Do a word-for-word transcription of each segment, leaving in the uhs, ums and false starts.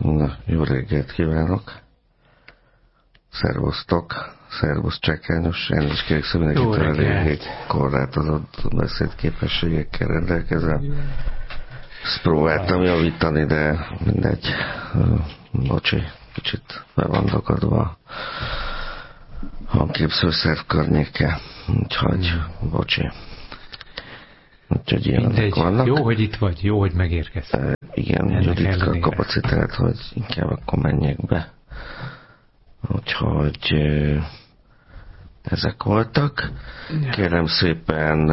Na, jó reggelt kívánok! Szervusztok! Szervusz Csekányos! Én is kérek szó mindenkitől elég korlátozott beszédképességekkel rendelkezve. Ezt próbáltam javítani, de mindegy. Bocsi, kicsit be van dakadva a hangképzőszerv környéke. Úgyhogy, bocsi. Úgyhogy ilyenek vannak. Jó, hogy itt vagy, jó, hogy megérkezsz. Igen, úgy ritka a kapacitát, hogy inkább akkor menjek be. Úgyhogy ezek voltak. Kérem szépen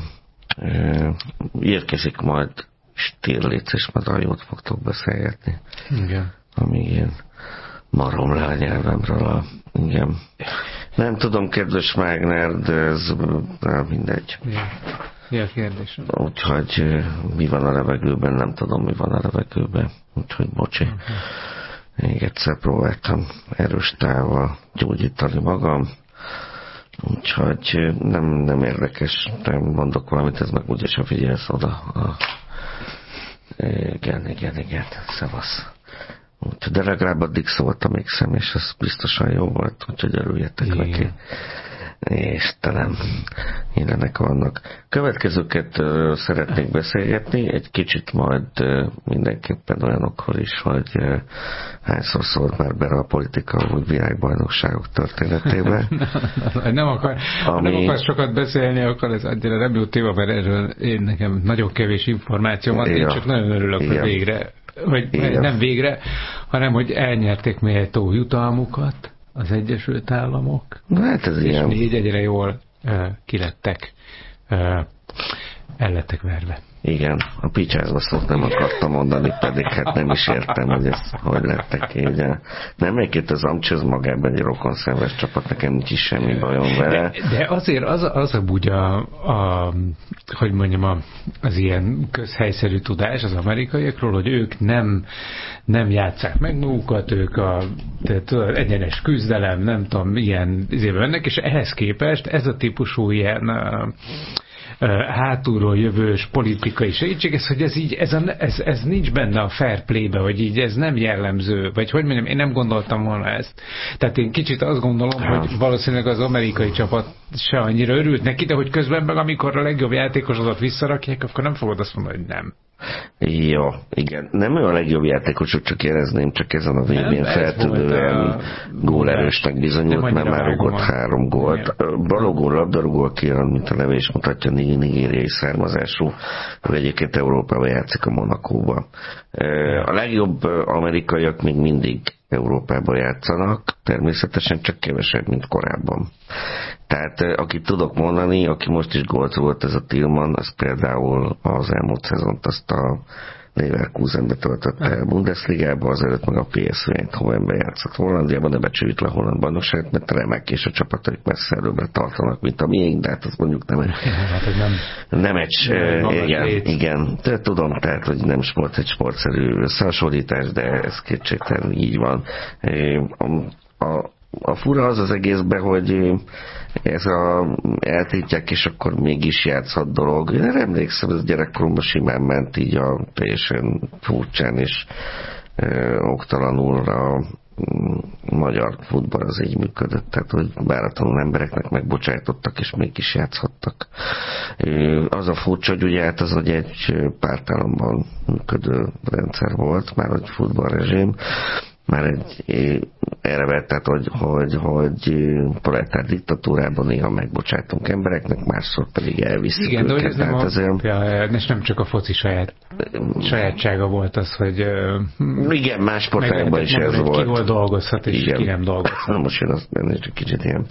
érkezik majd Stirlitz, és majd a jót fogtok beszélgetni. Igen. Amíg én marom le a nyelvemről. Igen. Nem tudom, kedves Mágner, de ez nem mindegy. Igen. Mi a kérdés? Úgyhogy mi van a levegőben, nem tudom, mi van a levegőben. Úgyhogy bocsi. Uh-huh. Még egyszer próbáltam erős távval gyógyítani magam. Úgyhogy nem, nem érdekes, nem mondok valamit, ez meg úgyis, ha figyelsz oda. A... Igen, igen, igen, szevasz. Úgyhogy de legalább addig szóltam még szem, és ez biztosan jó volt, úgyhogy örüljetek igen. neki. Istenem, ilyenek vannak. Következőket uh, szeretnék beszélgetni, egy kicsit majd uh, mindenképpen olyanokról is, hogy uh, hányszor szólt már bele a politika úgy világbajnokságok történetében. nem, akar, ami... nem akar sokat beszélni, akkor ez annyira nem jó téma, mert erről én nekem nagyon kevés információm van, én csak nagyon örülök, igen. hogy végre, hogy igen. nem végre, hanem hogy elnyerték méltó jutalmukat az Egyesült Államok, hát ez és ilyen. Így egyre jól uh, kilettek, uh, el lettek verve. Igen, a picsába szót nem akartam mondani, pedig hát nem is értem, hogy ez hogy lettek így. Nem egyébként az Amcsi az magában egy rokonszenves csapat, nekem nincs is semmi bajom vele. De, de azért az, az a úgy a, a, hogy mondjam, a, az ilyen közhelyszerű tudás az amerikaiakról, hogy ők nem, nem játsszák meg magukat, ők a tehát, egyenes küzdelem, nem tudom, ilyen izében mennek, és ehhez képest ez a típusú ilyen hátulról jövős politikai segítség, ez, hogy ez így, ez, a, ez, ez nincs benne a fair play-be, vagy így ez nem jellemző, vagy hogy mondjam, én nem gondoltam volna ezt. Tehát én kicsit azt gondolom, hogy valószínűleg az amerikai csapat se annyira örült neki, de hogy közben meg amikor a legjobb játékosodat visszarakják, akkor nem fogod azt mondani, hogy nem. Jó, igen. Nem ő a legjobb játékosok, csak érezném, csak ezen a vé bén feltűnően gólerősnek bizonyult, mert már rúgott három gólt. Balogun labdarúgó, aki mint a neve is mutatja, nigériai származású, hogy egyébként Európában játszik a Monakóba. A legjobb amerikaiak még mindig Európában játszanak, természetesen csak kevesebb, mint korábban. Tehát akit tudok mondani, aki most is gólt volt, ez a Tillman, az például az elmúlt szezont azt a Leverkusenbe töltötte el Bundesligába, azelőtt meg a pé es vé Eindhovenben játszott Hollandiában, de becsüljük le a holland bajnokságot, mert remek, és a csapatok messze előbbre tartanak, mint a miénk, de hát azt mondjuk nem egy, hát, nem, nem egy nem, igen, igen, de tudom, tehát, hogy nem sport, egy sportszerű összehasonlítás, de ez kétségtelen így van. A, a, a fura az az egészben, hogy ez a eltiltják, és akkor mégis játszhat dolog. Én nem emlékszem, ez gyerekkoromban simán ment így a teljesen furcsán és e, oktalanul a m, magyar futball az így működött, tehát hogy váratlanul embereknek megbocsájtottak, és mégis játszhattak. E, az a furcsa, hogy ugye hát az, hogy egy pártállamban működő rendszer volt, már egy futballrezsém, már egy erre vett, tehát, hogy, hogy, hogy proletár diktatúrában néha megbocsájtunk embereknek, másszor pedig elvisszük igen, őket. De ez nem, a, azért... ja, és nem csak a foci saját, sajátsága volt az, hogy igen, más sportágban is ez volt. Ki hol dolgozhat, és igen. ki nem dolgozhat. Na most én azt benne csak kicsit ilyen.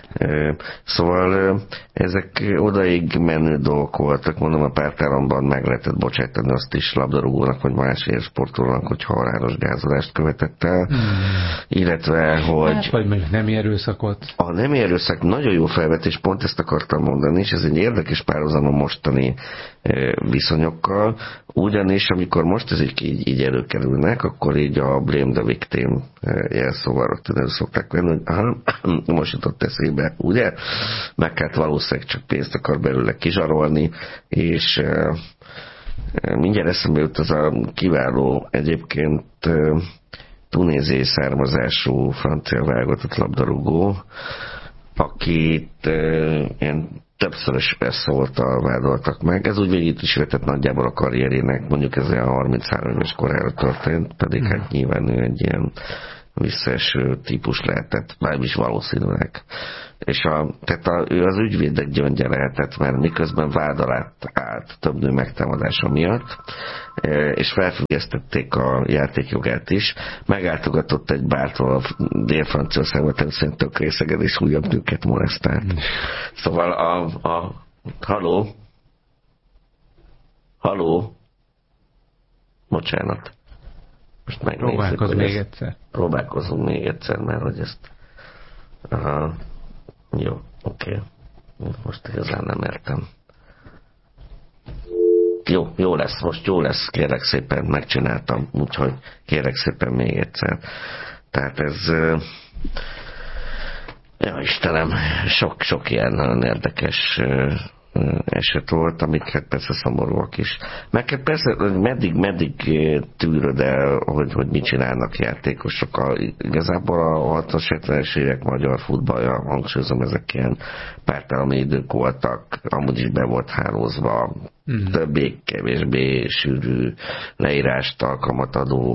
Szóval ezek odaig menő dolgok voltak, mondom, a pártállamban meg lehetett bocsájtani azt is labdarúgónak, vagy más élsportolónak, hogy halálos gázolást követett el, hmm. illetve, hogy... Hát, vagy mondjuk nem erőszakot. A nem erőszak nagyon jó felvetés, pont ezt akartam mondani, és ez egy érdekes párhuzam a mostani viszonyokkal, ugyanis amikor most ezek így, így előkerülnek, akkor így a blame the victim jelszóval rögtön szokták venni, hogy aha, most jutott eszébe, ugye? Meg hát valószínűleg csak pénzt akar belőle kizsarolni, és Mindjárt eszembe jut az a kiváló, egyébként tunéziai származású francia válogatott labdarúgó, akit ilyen többszörös eszoltal vádoltak meg. Ez úgy végig is vetett nagyjából a karrierének, mondjuk ez olyan harminchárom éves korára történt, pedig hát nyilván ő egy ilyen visszaeső típus lehetett, bármis valószínűleg. És a, tehát a, ő az ügyvédek gyöngye lehetett, mert miközben vád alá állt több nő megtámadása miatt, és felfüggesztették a játékjogát is, megáltogatott egy bártól a Dél-Franciaországban természetesen tök részegen, és újabb nőket molesztált. Mm. Szóval a, a haló haló bocsánat. Most megnézzük. Próbálkozz még egyszer. Próbálkozunk még egyszer, mert hogy ezt aha. Jó, oké. Okay. Most igazán nem értem. Jó, jó lesz, most jó lesz, kérlek szépen, megcsináltam, úgyhogy kérlek szépen még egyszer. Tehát ez, ja Istenem, sok-sok ilyen nagyon érdekes eset volt, amik hát persze szomorúak is. Meg hát persze, meddig, meddig tűröd el, hogy, hogy mit csinálnak játékosok. A, igazából a hatvanas hetvenes évek magyar futballja, hangsúlyozom, ezek ilyen pártállami idők voltak, amúgy is be volt hálózva, mm. többé-kevésbé sűrű leírást, alkalmat adó,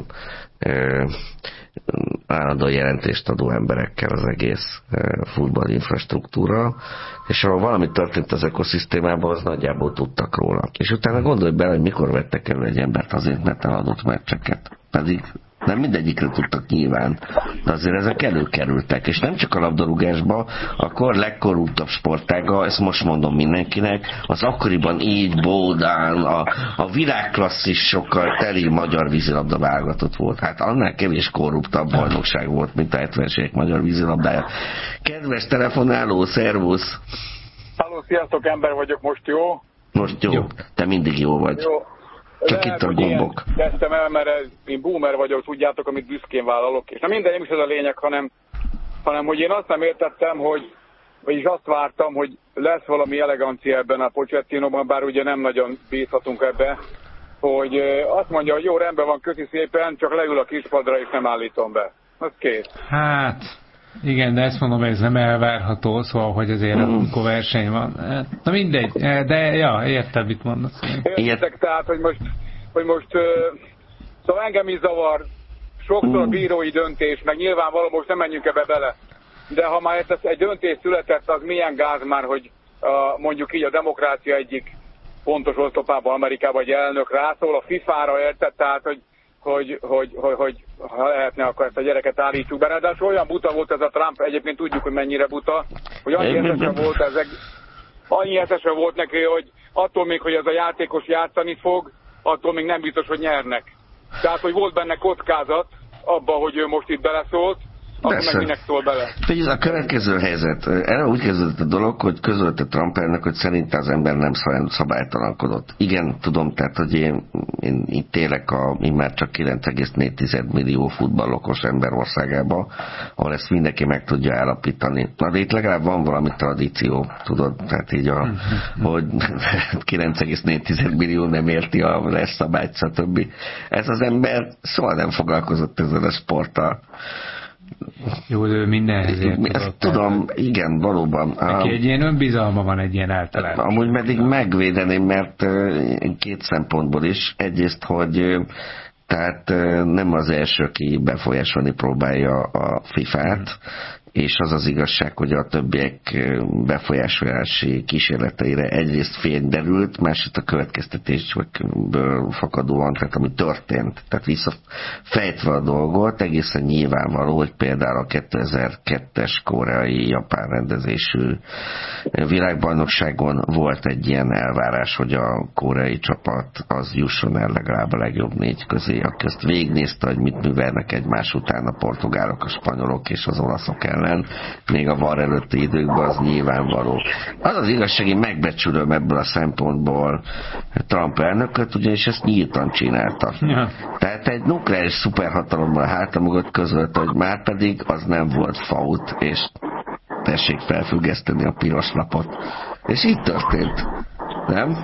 állandó jelentést adó emberekkel az egész futball infrastruktúra, és ha valami történt az ökoszisztémában, az nagyjából tudtak róla. És utána gondolj bele, hogy mikor vettek elő egy embert azért, mert eladott meccseket. Pedig nem mindegyikre tudtak nyilván, de azért ezek előkerültek, és nem csak a labdarúgásban, akkor legkorruptabb sportága, ezt most mondom mindenkinek, az akkoriban így Bódán, a, a világklasszisokkal teli magyar vízilabda válogatott volt. Hát annál kevés korruptabb bajnokság volt, mint a hetvenes évek magyar vízilabdája. Kedves telefonáló, szervusz! Halló, sziasztok, ember vagyok, most jó? Most jó, jó. Te mindig jó vagy. Jó. Csak lehet, itt a gombok. Kezdtem el, mert én boomer vagyok, tudjátok, amit büszkén vállalok. És nem minden, nem is ez a lényeg, hanem, hanem hogy én azt nem értettem, hogy, vagyis azt vártam, hogy lesz valami elegancia ebben a Pochettinóban, bár ugye nem nagyon bízhatunk ebbe, hogy azt mondja, hogy jó, rendben van, köszi szépen, csak leül a kispadra és nem állítom be. Az kész. Hát... Igen, de ezt mondom, ez nem elvárható, szóval, hogy azért mm. amikor verseny van. Na mindegy, de ja, értem, mit mondasz. Értek, tehát, hogy most, hogy most uh, szóval engem is zavar sokszor a bírói döntés, meg nyilvánvaló, most nem menjünk ebbe bele. De ha már ez egy döntés született, az milyen gáz már, hogy uh, mondjuk így a demokrácia egyik fontos oszlopában Amerikában egy elnök rászól, a fifára érted, tehát, hogy Hogy, hogy, hogy, hogy ha lehetne, akkor ezt a gyereket állítsuk be. De olyan buta volt ez a Trump, egyébként tudjuk, hogy mennyire buta, hogy annyi eszese volt ezek, annyi eszese volt neki, hogy attól még, hogy ez a játékos játszani fog, attól még nem biztos, hogy nyernek. Tehát, hogy volt benne kockázat abban, hogy ő most itt beleszólt, akkor meg minek szól bele. Figyelj, a következő helyzet. Erre úgy kezdődött a dolog, hogy közölte Trump elnök, hogy szerinte az ember nem szabálytalankodott. Igen, tudom, tehát, hogy én, én itt élek a immár csak kilenc egész négy millió futballokos ember országába, ahol ezt mindenki meg tudja állapítani. Na, de itt legalább van valami tradíció, tudod, tehát így a, hogy kilenc egész négy millió nem érti a lesz szabályt, stb. Ez az ember soha nem foglalkozott ezzel a sporttal. Jó, ő mindenhez ért. Ezt tudom, igen, valóban. Neki egy ilyen önbizalma van, egy ilyen általában. Amúgy pedig megvédeném, mert két szempontból is. Egyrészt, hogy tehát nem az első, aki befolyásolni próbálja a fifát, és az az igazság, hogy a többiek befolyásolási kísérleteire egyrészt fény derült, másrészt a következtetésből fakadóan, tehát ami történt, tehát visszafejtve a dolgot, egészen nyilvánvaló, hogy például a kétezer-kettes koreai-japán rendezésű világbajnokságon volt egy ilyen elvárás, hogy a koreai csapat az jusson el legalább a legjobb négy közé, aki azt végignézte, hogy mit művelnek egymás után a portugálok, a spanyolok és az olaszok ellen, még a var előtti időkben, az nyilvánvaló. Az az igazság, én megbecsülöm ebből a szempontból Trump elnököt, ugyanis ezt nyíltan csinálta. Ja. Tehát egy nukleáris szuperhatalommal hátra mögött közölte, hogy már pedig az nem volt fault, és tessék felfüggeszteni a piros lapot. És így történt. Nem?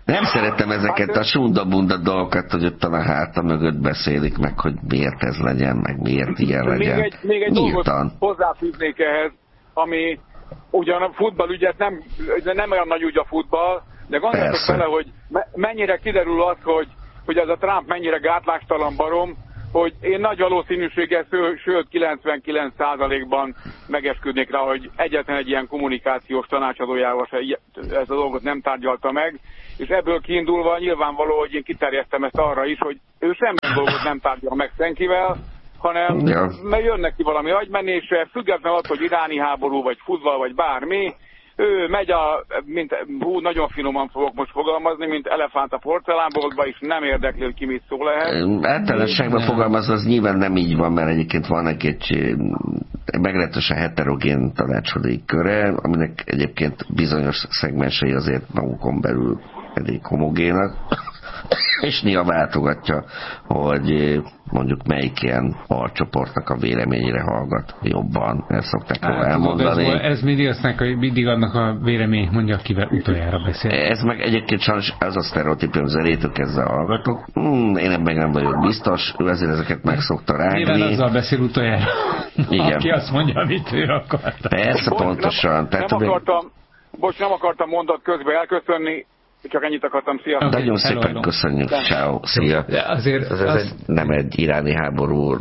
Nem szeretem ezeket a sunda-bunda dolgokat, hogy ott a háta mögött beszélik meg, hogy miért ez legyen, meg miért ilyen legyen. Még egy, még egy dolgot hozzáfűznék ehhez, ami ugyan a futballügyet nem, nem olyan nagy ügy a futball, de gondoljatok bele, hogy mennyire kiderül az, hogy, hogy ez a Trump mennyire gátlástalan barom, hogy én nagy valószínűséggel, sőt kilencvenkilenc százalékban megesküdnék rá, hogy egyetlen egy ilyen kommunikációs tanácsadójával se ezt a dolgot nem tárgyalta meg, és ebből kiindulva nyilvánvaló, hogy én kiterjesztem ezt arra is, hogy ő semmilyen dolgot nem tárgyal meg senkivel, hanem ja. mert jön neki valami agymenésre, függetlenül attól, hogy iráni háború, vagy futball, vagy bármi, ő megy a, mint, hú, nagyon finoman fogok most fogalmazni, mint elefánt a porcelánboltba, és nem érdekli, hogy ki mit szól lehet. Általánosságban fogalmazva az nyilván nem így van, mert egyébként van egy meglehetősen heterogén tanácsadói köre, aminek egyébként bizonyos szegmensei azért magukon belül elég homogénak, és néha váltogatja, hogy mondjuk melyik ilyen alcsoportnak a véleményére hallgat jobban, ezt szokták hát, elmondani. Ez, ez mindig, aztán, hogy mindig annak a vélemény mondja, akivel utoljára beszél. Ez meg egyébként sajnos az a sztereotípium, hogy rétök ezzel hallgatok. Hmm, én ebben nem vagyok biztos, ő ezért ezeket meg szokta rágni. Nyilván azzal beszél utoljára, igen. Aki azt mondja, amit ő akarta. Persze, bocs, pontosan. Nem, Tehát nem, akartam, bocs, nem akartam mondat közben elköszönni, csak ennyit akartam, szia. Okay, nagyon szépen hello, köszönjük, ciao, szia. De azért ez, ez az... egy, nem egy iráni háború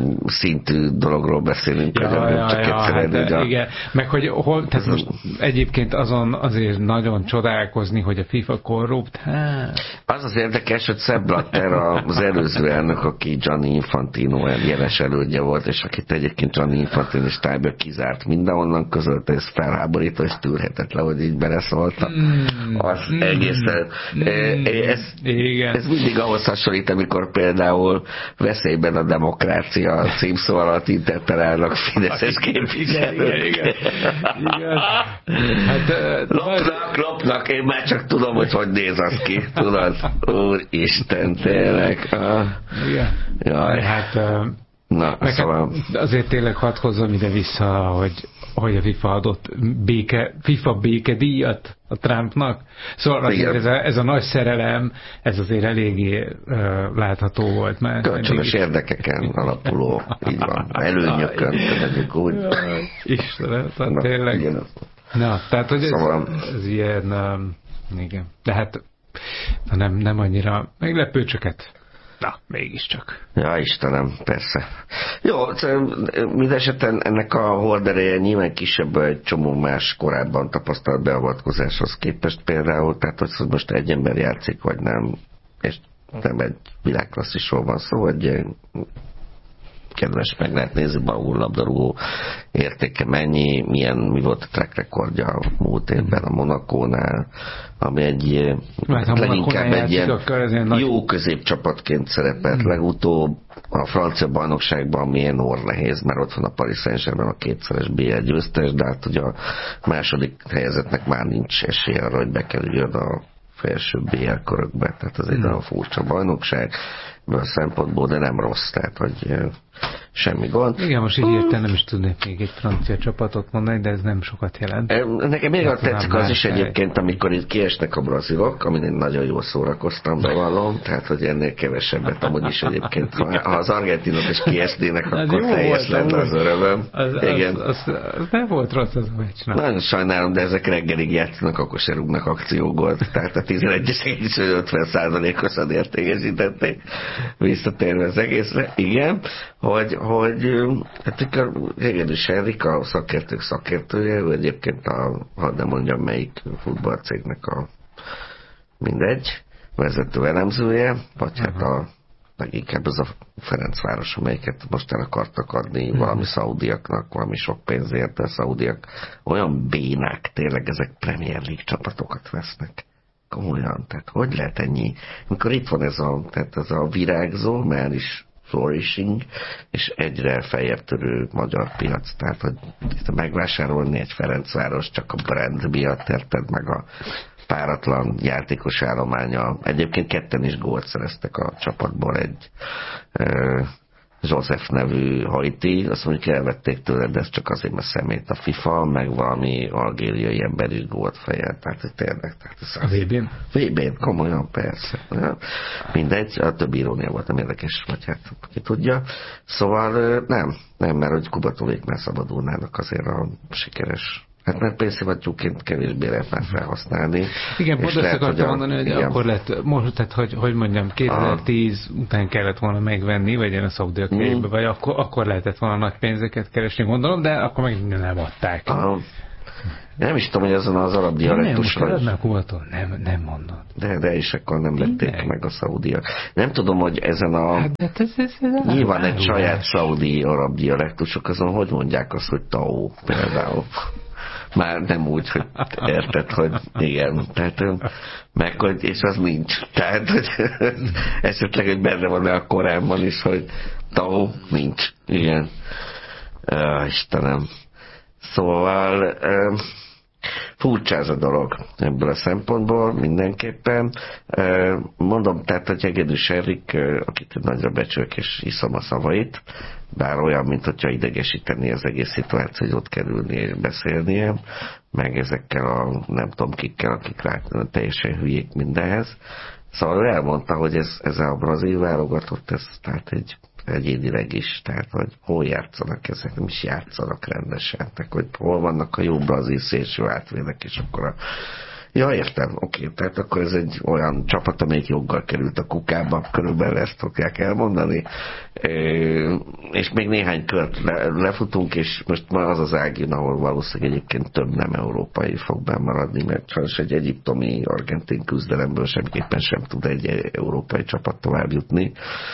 szintű dologról beszélünk, ja, hogy ja, csak ja, egyszerűen hát, a... igen. Meg hogy hol, tehát most egyébként azon azért nagyon csodálkozni, hogy a FIFA korrupt, hát... Az az érdekes, hogy Sepp Blatter az előző elnök, aki Gianni Infantino jeles elődje volt, és akit egyébként Gianni Infantino és tájből kizárt mindenhonnan, közölte, ez felháborító és tűrhetetlen, hogy így beleszóltak. Mm, az mm, egész Mm, ez, ez mindig ahhoz hasonlít, amikor például veszélyben a demokrácia címszó alatt interpelálnak fideszes képviselők. Igen, igen, igen. Hát, lopnak, lopnak, én már csak tudom, hogy hogy néz az ki, tudod? Úristen, tényleg. Igen. Jaj. Hát, na, szóval... azért tényleg hadd hozzam ide vissza, hogy hogy a FIFA adott béke, FIFA békedíjat a Trumpnak. Szóval azért ez a, ez a nagy szerelem, ez azért eléggé uh, látható volt már. Kölcsönös érdekeken alapuló, így van, előnyökön, tudjuk úgy. Istenem, tehát tényleg. Igen. Na, tehát, hogy szóval... ez, ez ilyen, um, igen, de hát nem, nem annyira meglepő, csak hát na, mégiscsak. Ja, Istenem, persze. Jó, mindeseten ennek a horderéje nyilván kisebb egy csomó más korábban tapasztalt beavatkozáshoz képest például, tehát hogy most egy ember játszik, vagy nem, és nem egy világklasszisról van szó, egy kedves, meg lehet nézni, Baúr labdarúgó értéke mennyi, milyen, mi volt a track rekordja a múlt évben a Monacónál, ami egy hát, leginkább egy ilyen jó nagy... középcsapatként szerepelt hmm. legutóbb a francia bajnokságban, milyen orr nehéz, mert ott van a Paris Saint-Germain a kétszeres bé el győztes, de hát ugye a második helyezetnek már nincs esélye arra, hogy bekerüljön a felső bé el körökbe, tehát ez egy hmm. nagyon furcsa bajnokság a szempontból, de nem rossz, tehát hogy semmi gond. Igen, most így értem, nem is tudnék még egy francia csapatot mondani, de ez nem sokat jelent. Nekem még azt tetszik az is egyébként, amikor itt kiesnek a brazilok, amin én nagyon jól szórakoztam, bevallom, tehát hogy ennél kevesebbet amúgy is egyébként. Ha, ha az argentinok is kiesnének, akkor teljes lenne az örömöm. Az, Igen. Az, az, az nem volt rossz az a meccs. Nagyon sajnálom, de ezek reggelig játszanak, akkor se rúgnak akciógolt. Tehát a tizenegy ötven százalékosat értékesítették visszatérve az egészre. Igen, hogy, hogy hát Hegedűs Henrik a szakértők szakértője, ő egyébként a, ha nem mondjam melyik futballcégnek a mindegy, vezető elemzője, vagy hát a leginkább ez a Ferencváros, amelyiket most el akartak adni hmm. valami szaudiaknak, valami sok pénzért, de a szaudiak olyan bénák, tényleg ezek Premier League csapatokat vesznek. Komolyan, tehát hogy lehet ennyi? Amikor itt van ez a, tehát ez a virágzó, már is flourishing, és egyre feljebb törő magyar piac, tehát hogy megvásárolni egy Ferencváros csak a brand miatt, érted meg a páratlan játékos állománya. Egyébként ketten is gólt szereztek a csapatból, egy ö, Joseph nevű haiti, azt mondjuk elvették tőle, de ez csak azért, mert szemét a FIFA, meg valami algériai emberű gólt fejel, tehát tényleg. Tehát ez a vé bén? vé bén, komolyan, persze. Mindegy, a többi irónia volt, nem érdekes, vagy hát ki tudja. Szóval nem, nem, mert hogy Kubatovék már szabadulnának azért a sikeres. Hát mert pénzszivattyúként kevésbé lehet már felhasználni. Igen, pont ezt akartam mondani, hogy igen. Akkor lett, most, tehát hogy, hogy mondjam, kétezer-tíz a... után kellett volna megvenni, vagy ilyen a szaudiak mm. helyébe, vagy akkor, akkor lehetett volna nagy pénzeket keresni, gondolom, de akkor meg nem adták. A... Nem is tudom, hogy azon az arab dialektusra... Nem, most Kubattól nem, nem mondod. De, de is akkor nem vették Tényleg? meg a szaudiak. Nem tudom, hogy ezen a... Hát, de ez, ez, ez nyilván egy saját szaudi arab dialektusok, azon hogy mondják azt, hogy tau például. Már nem úgy, hogy érted, hogy igen, tehát meg, hogy, és az nincs. Tehát, hogy esetleg, hogy benne van a Koránban is, hogy tau, nincs. Igen. Uh, Istenem. Szóval uh, furcsa ez a dolog ebből a szempontból mindenképpen. Uh, mondom, tehát, hogy Hegedűs Erik, uh, akit nagyra becsülök és iszom a szavait, bár olyan, mint hogyha idegesíteni az egész szituáció, hogy ott kerülni és beszélnie, meg ezekkel a nem tudom kikkel, akik rá teljesen hülyék mindenhez. Szóval elmondta, hogy ez, ez a brazil válogatott, ez tehát egy egyénileg is, tehát hogy hol játszanak ezek, nem is játszanak rendesen, tehát hogy hol vannak a jó brazil szélső átvédek, és akkor a ja, értem, oké, tehát akkor ez egy olyan csapat, amelyik joggal került a kukába, körülbelül ezt fogják elmondani. E, és még néhány kört le, lefutunk, és most már az az ágin, ahol valószínűleg egyébként több nem európai fog bennmaradni, mert sajnos egy egyiptomi, argentin küzdelemből semmiképpen sem tud egy európai csapat tovább jutni.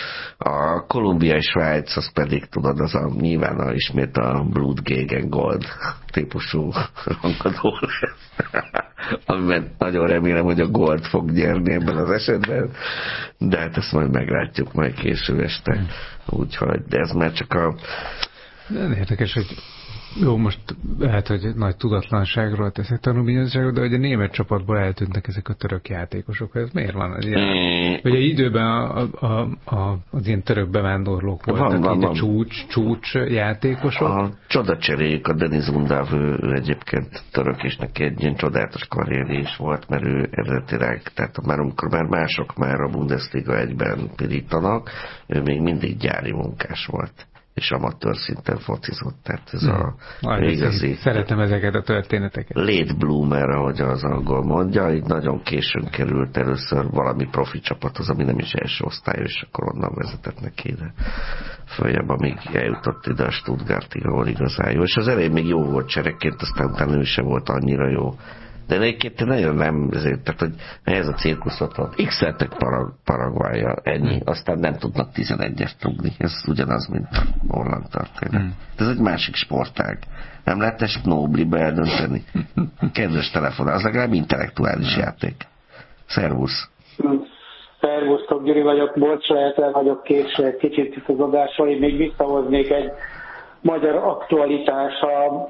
A Kolumbia és Svájc, az pedig tudod, az a nyilván a, ismét a Blood Gegen Gold típusú rangadó lesz. Amiben nagyon remélem, hogy a Gold fog nyerni ebben az esetben, de hát ezt majd meglátjuk majd késő este. Úgyhogy, de ez már csak a... De érdekes, hogy jó, most lehet, hogy nagy tudatlanságról teszek tanulmányozságot, de hogy a német csapatból eltűntek ezek a török játékosok. Ez miért van? Ez ilyen, mm. Ugye időben a, a, a, az ilyen török bevándorlók voltak, van, van, így van. A csúcs, csúcs játékosok. A csodacseréjük, a Deniz Undav, ő, ő egyébként török, és neki egy ilyen csodálatos karrierje is volt, mert ő eredetileg, tehát már amikor már mások már a Bundesliga egyben pirítanak, ő még mindig gyári munkás volt. És amatőr szinten focizott, tehát ez hmm. a Aj, igazi... Szeretem ezeket a történeteket. Late bloomer, ahogy az angol mondja, így nagyon későn került először valami profi csapathoz, ami nem is első osztályos, és akkor onnan vezetett neki ide följebb, amíg eljutott ide a Stuttgartig, ahol igazán jó. És az elején még jó volt csereként, aztán utána ő sem volt annyira jó. De egyébként nagyon nem, ezért, tehát, hogy ez a cirkuszot van. X-eltek Parag, Paraguayjal, ennyi. Hmm. Aztán nem tudnak tizenegyest rúgni. Ez ugyanaz, mint Holland történet. Hmm. Ez egy másik sportág. Nem lehet ezt Snowblibe eldönteni. Kedves telefonál, az legalább intellektuális hmm. játék. Szervusz. Szervusztok, Gyuri vagyok, bocs, lehet el vagyok késő egy kicsit itt az adásról. Én még visszahoznék egy magyar aktualitás a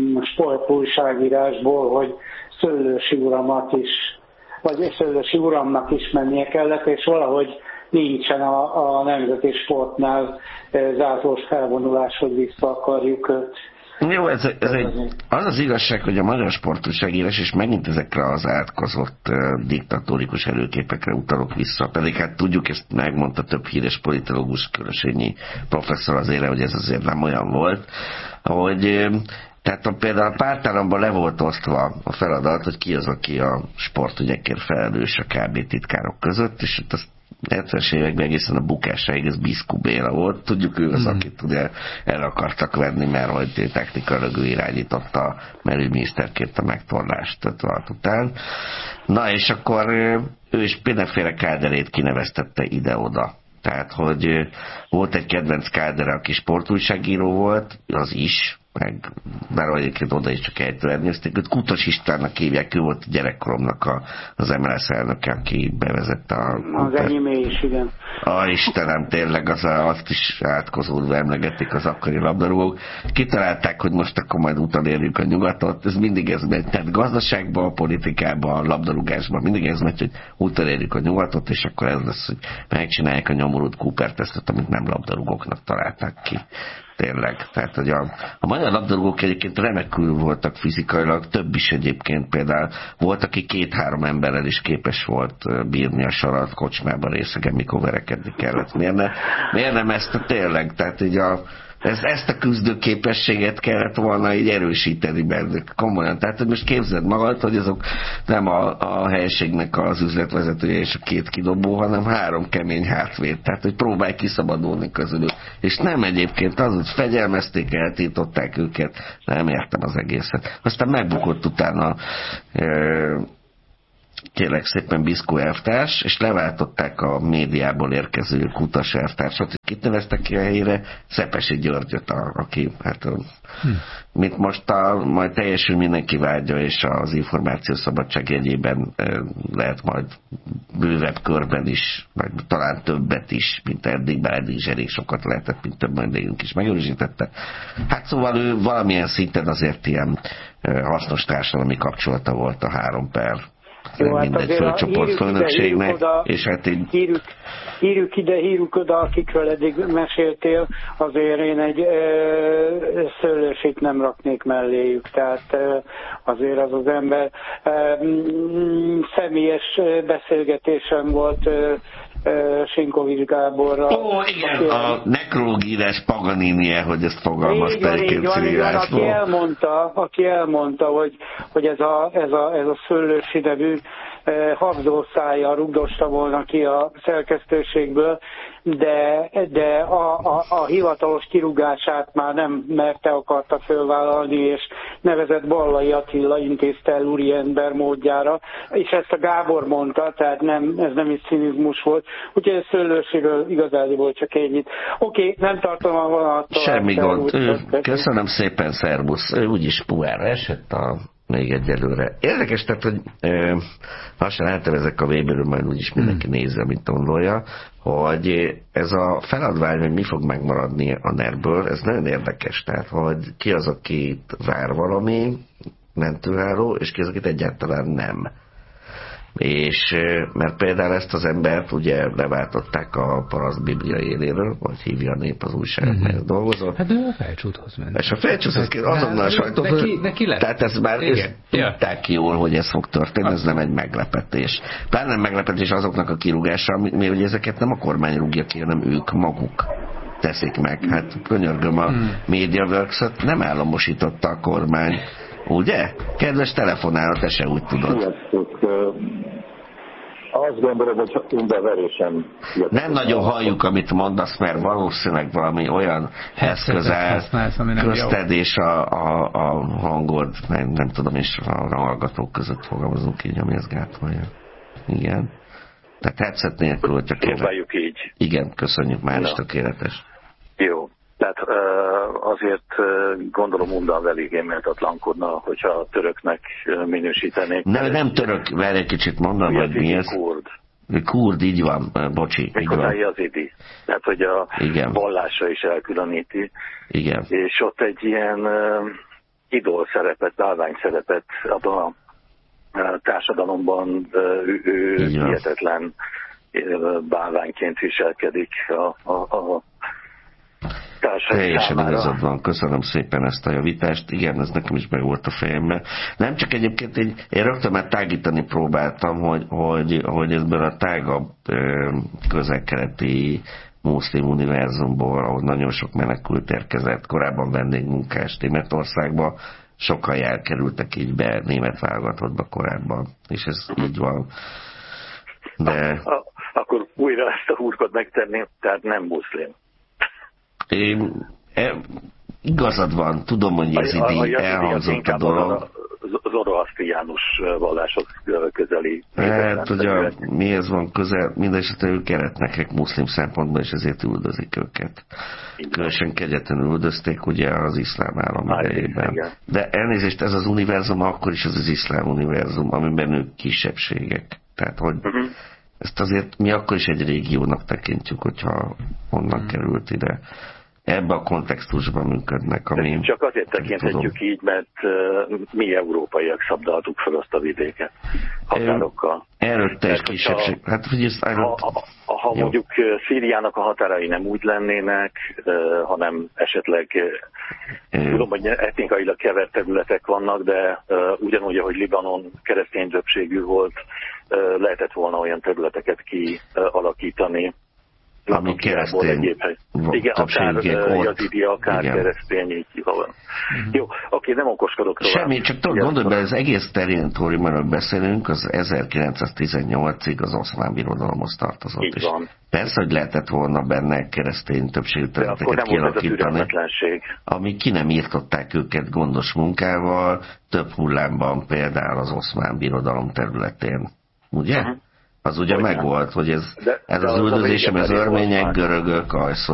sportújságírásból, hogy Szőlősi uramat is, vagy Szőlősi uramnak is mennie kellett, és valahogy nincsen a, a nemzeti sportnál zászlós felvonulás, hogy vissza akarjuk őt. Jó, ez, ez egy, az az igazság, hogy a magyar sportújságírás, és megint ezekre az átkozott uh, diktatórikus előképekre utalok vissza, pedig hát tudjuk, ezt megmondta több híres politológus, Körösényi professzor azért, hogy ez azért nem olyan volt, hogy uh, tehát a, például a pártállamban le volt osztva a feladat, hogy ki az, aki a sportügyekért felelős a ká bé titkárok között, és itt azt hetvenes években egészen a bukásáig ez Biszku Béla volt. Tudjuk, ő az, mm. akit ugye el akartak venni, mert hogy technikailag ő irányította, mert ő miniszterként a megtorlást öt után. Na és akkor ő is mindenféle káderét kineveztette ide-oda. Tehát, hogy volt egy kedvenc kádere, aki sportújságíró volt, az is, meg bár egyébként oda is csak ejtőernyőzték, őt Kutas Istvánnak hívják, ő volt gyerekkoromnak a, az em el es elnöke, aki bevezette a... Az enyémé is, igen. A Istenem, tényleg az a, azt is átkozódva emlegetik az akkori labdarúgók. Kitalálták, hogy most akkor majd utolérjük a nyugatot, ez mindig ez megy, tehát gazdaságban, politikában, labdarúgásban mindig ez megy, hogy utolérjük a nyugatot, és akkor ez lesz, hogy megcsinálják a nyomorult Cooper-tesztet, amit nem labdarúgóknak találták ki. Tényleg. Tehát, hogy a, a magyar labdarúgók egyébként remekül voltak fizikailag, több is egyébként, például volt, aki két-három emberrel is képes volt bírni a sarat kocsmában részegen, mikor verekedni kellett. Miért, ne, miért nem ezt a tényleg? Tehát így a Ezt, ezt a küzdőképességet kellett volna így erősíteni bennük, komolyan. Tehát, hogy most képzeld magad, hogy azok nem a, a helységnek az üzletvezetője és a két kidobó, hanem három kemény hátvéd. Tehát, hogy próbálj kiszabadulni közülük. És nem egyébként az, hogy fegyelmezték, eltiltották őket. Nem értem az egészet. Aztán megbukott utána e, kérlek szépen Biszkó elvtárs, és leváltották a médiából érkező Kutas elvtársat, és kit neveztek ki a helyére? Szepesi Györgyöt, a, aki, hát, hm. mint most a, majd teljesül mindenki vágya, és az információszabadság jegyében e, lehet majd bővebb körben is, vagy talán többet is, mint eddig, bár eddig is elég sokat lehetett, mint több vendégünk is megerősítette. Hát szóval ő valamilyen szinten azért ilyen e, hasznos társadalmi kapcsolata volt a három per jó, hát mindegy fölcsoport főnökségnek, és hát így... Hírjuk, hírjuk ide, hírjuk oda, akikről eddig meséltél, azért én egy ö, szőlősit nem raknék melléjük, tehát ö, azért az az ember ö, személyes beszélgetésem volt ö, Sinkovics Gáborral. Ó, igen, a nekrológírás Paganinie, hogy ezt fogalmazta egyébként aki elmondta, aki elmondta, hogy, hogy ez a, ez a, ez a szőlősi nevű eh, habzószájjal rugdosta volna ki a szerkesztőségből, de, de a, a, a hivatalos kirúgását már nem merte, akarta fölvállalni, és nevezett Ballai Attila intézte el úriember módjára, és ezt a Gábor mondta, tehát nem, ez nem is cinizmus volt, úgyhogy a szőlőségről igazából csak ennyit. Oké, okay, nem tartom a vonattól. Semmi gond. Köszönöm szépen, szervusz. Úgyis puhára esett a még egyelőre. Érdekes, tehát, hogy e, lassan eltervezek a Weberről, majd úgyis mindenki nézze, amit gondolja, hogy ez a feladvány, hogy mi fog megmaradni a nerből, ez nagyon érdekes. Tehát, hogy ki az, akit vár valami mentőháló, és ki az, akit egyáltalán nem. És mert például ezt az embert ugye leváltották a paraszt biblia éléről, vagy hívja a nép az újságot, mert mm-hmm. dolgozott. Hát ő a Felcsúthoz ment. És a Felcsúthoz azonnal a sajtóhoz. Neki, neki lett. Tehát ez már ezt tudták jól, hogy ez fog történni, ez nem egy meglepetés. Bár nem meglepetés azoknak a kirúgása, mert ugye ezeket nem a kormány rúgja ki, hanem ők maguk teszik meg. Hát könyörgöm, a hmm. MediaWorks-ot nem államosította a kormány. Ugye? Kedves telefonáló, te se úgy tudod. Azt gondolom, hogy önbeverésen... Nem nagyon halljuk, amit mondasz, mert valószínűleg valami olyan eszköz áll közted és a, a, a hangod, nem, nem tudom, és a hallgatók között fogalmazunk így, ami ezt gátolja. Igen. Tehát headset nélkül, hogy csak próbáljuk így. Igen, köszönjük, már is tökéletes. Jó. Tehát azért gondolom undan eléggé méltatlankodna, hogyha a töröknek minősítenék. Nem, nem török, várj egy kicsit mondom, hogy mi ez. Kurd. Kurd, így van, bocsi. Méghozzá yazidi. Tehát, hogy a igen. vallása is elkülöníti. Igen. És ott egy ilyen uh, idol szerepet, bálvány szerepet abban a uh, társadalomban uh, ő, ő hihetetlen uh, bálványként viselkedik a, a, a teljesen igazad van, köszönöm szépen ezt a javítást, igen, ez nekem is meg volt a fejemben. Nem csak egyébként így, én rögtön már tágítani próbáltam, hogy, hogy, hogy ebből a tágabb közel-keleti muszlim univerzumból, ahol nagyon sok menekült érkezett, korábban vendégmunkás Németországba, sokan elkerültek így be német válogatottba korábban, és ez így van. De... Akkor újra ezt a húrkot megtenni, tehát nem muszlim. Én, e, igazad van, tudom, hogy ez így elhangzott a dolog. zoroasztriánus valláshoz közeli. Hát, ugye mihez van közel, mindesetre ők keretnekek muszlim szempontból, és ezért üldözik őket. Különösen kegyetlenül üldözték ugye az iszlám állam idejében. De elnézést, ez az univerzum akkor is az az iszlám univerzum, amiben ők kisebbségek. Tehát, hogy uh-huh. ezt azért mi akkor is egy régiónak tekintjük, hogyha onnan uh-huh. került ide. Ebbe a kontextusban működnek. Ami csak azért tekinthetjük így, mert uh, mi európaiak szabdaltuk fel azt a vidéket határokkal. Előtte is kisebbség. A, hát, hogy ezt előtt... Ha, ha, ha mondjuk Szíriának a határai nem úgy lennének, uh, hanem esetleg uh, tudom, hogy etnikailag kevert területek vannak, de uh, ugyanúgy, ahogy Libanon keresztény többségű volt, uh, lehetett volna olyan területeket kialakítani, ami keresztény igen, akár jazidi, akár igen. keresztény, így van. Uh-huh. Jó, oké, nem okoskodok tovább. Semmi, csak tudod, gondolj be, az egész territóriumról beszélünk, az ezerkilencszáztizennyolcig az oszmán birodalomhoz tartozott. Így van. Persze, hogy lehetett volna benne keresztény többségű területeket kialakítani, ami ki nem írtották őket gondos munkával, több hullámban például az oszmán birodalom területén. Ugye? Uh-huh. Az ugye megvolt, hogy ez, de, ez de az üldözésem, az örmények, görögök,